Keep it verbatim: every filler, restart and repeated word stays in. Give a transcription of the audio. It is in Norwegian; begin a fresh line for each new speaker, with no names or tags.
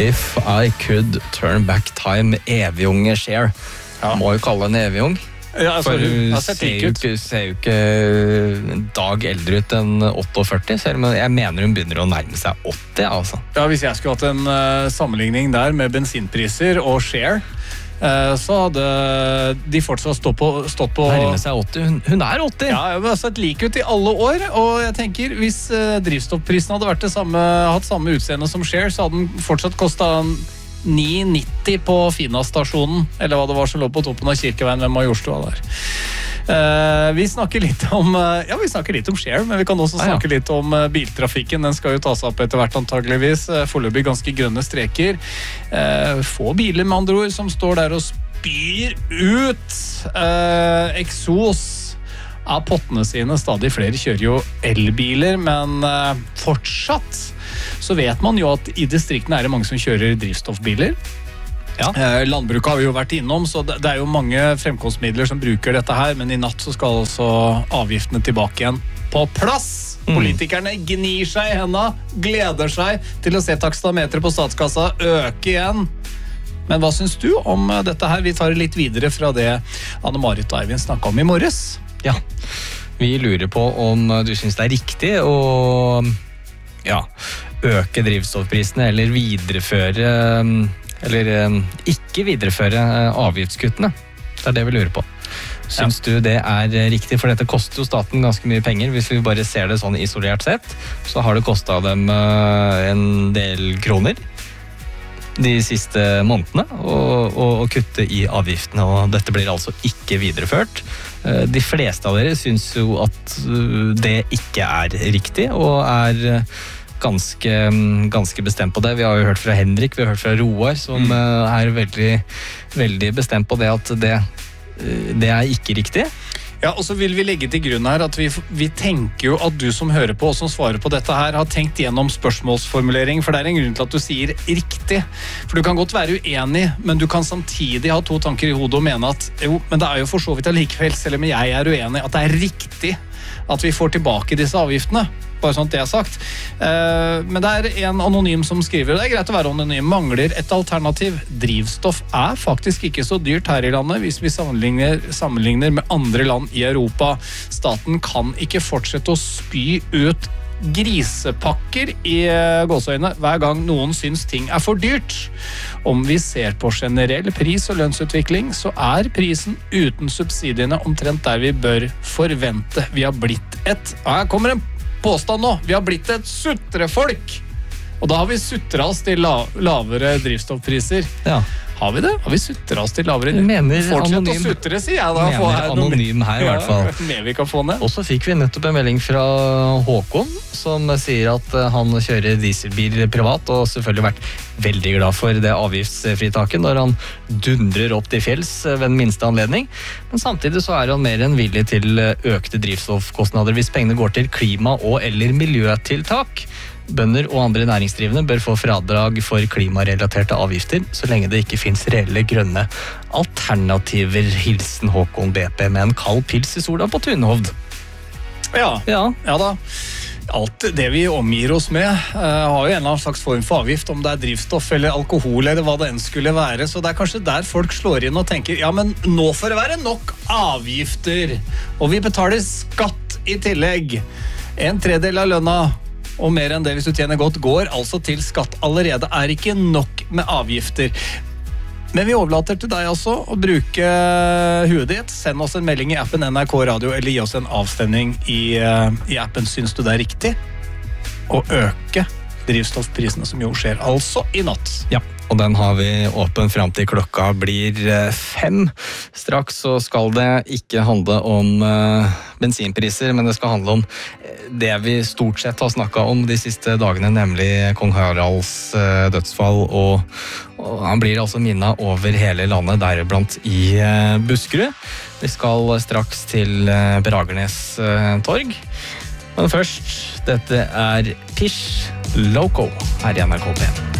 If I could turn back time, evig-unge Cher.
Ja.
Må jo kalle henne evig-ung.
Ja, altså,
For
hun
hun
har sett
ser
lik
jo,
ut.
ikke, ser jo ikke en dag eldre ut enn førtiåtte, selv om jeg mener hun begynner å nærme seg åtti, altså.
Ja, hvis jeg skulle hatt en uh, sammenligning der med bensinpriser og Cher, uh, så hadde de fortsatt stått på... Stått på
Nærme seg åtti, hun, hun er åtti!
Ja, hun har sett lik ut i alle år, og jeg tenker, hvis uh, drivstoffprisen hadde vært det samme, hatt samme utseende som Cher, så hadde den fortsatt kostet ni nitti på Fina-stasjonen, eller hva det var som lå på toppen av Kirkeveien ved Majorstua der. Uh, vi snakker litt om uh, ja, vi snakker litt om Cher, men vi kan også snakke ah, ja. litt om uh, biltrafikken. Den skal jo ta seg opp etter hvert antageligvis. Uh, foreløpig ganske grønne streker. Uh, få biler med andre ord som står der og spyr ut uh, eksos av pottene sine. Stadig flere kjører jo elbiler, men uh, fortsatt så vet man jo at i distriktene er det mange som kjører drivstoffbiler. Ja. Eh, landbruket har vi jo vært innom, så det, det er jo mange fremkomstmidler som bruker dette her, men i natt så skal altså avgiftene tilbake igjen på plass. Mm. Politikerne gnir seg i hendene, gleder seg til å se takstameteret på statskassa øke igjen. Men hva synes du om dette her? Vi tar det litt videre fra det Anne-Marit og Eivind snakket om i morges.
Ja, vi lurer på om du synes det er riktig å ja, øke drivstoffprisene eller videreføre eller ikke videreføre avgiftskuttene. Det er det vi lurer på. Syns ja. du det er riktig? For dette koster jo staten ganske mye penger. Hvis vi bare ser det sånn isolert sett, så har det kostet dem en del kroner de siste månedene å, å, å kutte i avgiftene, og dette blir altså ikke videreført. De fleste av dere synes jo at det ikke er riktig, og er ganske, ganske bestemt på det. Vi har jo hørt fra Henrik, vi har hørt fra Roar, som mm. er veldig, veldig bestemt på det at det, det er ikke riktig.
Ja, og så vil vi legge til grunn her at vi, vi tenker jo at du som hører på og som svarer på dette her har tenkt gjennom spørsmålsformulering, for det er en grunn til at du sier riktig. For du kan godt være uenig, men du kan samtidig ha to tanker i hodet og mene at jo, men det er jo for så vidt allikevel, selv om jeg er uenig, at det er riktig at vi får tilbake disse avgiftene. Bare sånn at det er sagt. Men det er en anonym som skriver, det er greit å være anonym, mangler et alternativ. Drivstoff er faktisk ikke så dyrt her i landet hvis vi sammenligner, sammenligner med andre land i Europa. Staten kan ikke fortsette å spy ut grisepakker i gåseøyne hver gang noen syns ting er for dyrt. Om vi ser på generell pris- og lønnsutvikling, så er prisen uten subsidiene omtrent der vi bør forvente. Vi har blitt et, her kommer en påstand nå, vi har blitt et sutrefolk. Og da har vi sutret oss til la, lavere drivstoffpriser. Ja. Har vi det? Har vi sutret oss til lavere? Fortsett anonym, å sutre, sier jeg da.
Mener anonym her i hvert fall.
Ja, mer vi kan få ned.
Og så fikk vi nettopp en melding fra Håkon, som sier at han kjører dieselbil privat, og selvfølgelig vært veldig glad for det avgiftsfritaket når han dundrer opp til fjells ved den minste anledning. Men samtidig så er han mer enn villig til økte drivstoffkostnader hvis pengene går til klima- og eller miljøtiltak. Bønder og andre næringsdrivende bør få fradrag for klimarelaterte avgifter, så lenge det ikke finnes reelle grønne alternativer. Hilsen Håkon B P med en kald pils i sola på Tunhovd.
Ja, ja, ja da. Alt det vi omgir oss med uh, har jo en eller annen slags form for avgift, om det er drivstoff eller alkohol eller hva det enn skulle være, så det er kanskje der folk slår inn og tenker, ja, men nå får det være nok avgifter, og vi betaler skatt i tillegg. En tredel av lønna, og mer enn det hvis du tjener godt, går altså til skatt allerede, er ikke nok med avgifter. Men vi overlater til deg også å bruke huet ditt. Send oss en melding i appen N R K Radio, eller gi oss en avstemning i, i appen. Syns du det er riktig å øke drivstoffprisene, som jo skjer altså i natt?
Ja, og den har vi åpen frem til klokka blir fem. Straks så skal det ikke handle om uh, bensinpriser, men det skal handle om det vi stort sett har snakket om de siste dagene, nemlig kong Haralds uh, dødsfall, og, og han blir altså minnet over hele landet, deriblant i uh, Buskerud. Vi skal straks til uh, Bragernes uh, torg. Men først, dette er Pish Loco her i N R K P.